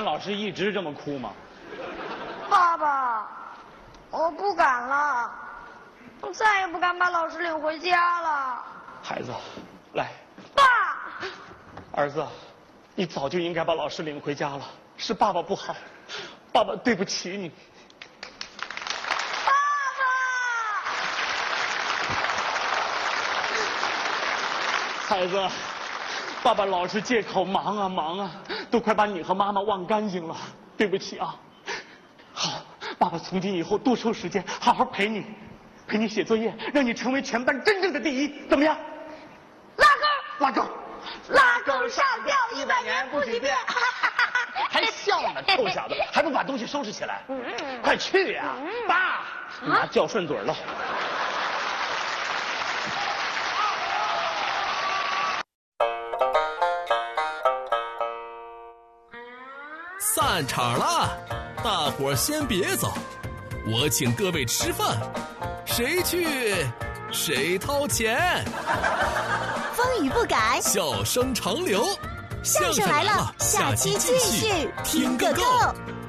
老师一直这么哭吗？ 爸爸，我不敢了，我再也不敢把老师领回家了。 孩子，来。 爸。 儿子，你早就应该把老师领回家了，是爸爸不好，爸爸对不起你。 爸爸。孩子，爸爸老是借口忙啊忙啊，都快把你和妈妈忘干净了，对不起啊。好，爸爸从今以后多抽时间，好好陪你写作业，让你成为全班真正的第一，怎么样？拉钩， 拉钩上吊100年不许变。 还笑呢，臭小子，还不把东西收拾起来？快去呀！爸，妈叫顺嘴了。 散场了，大伙儿先别走，我请各位吃饭，谁去谁掏钱。 风雨不改， 笑声长流， 相声来了，下期继续听个够。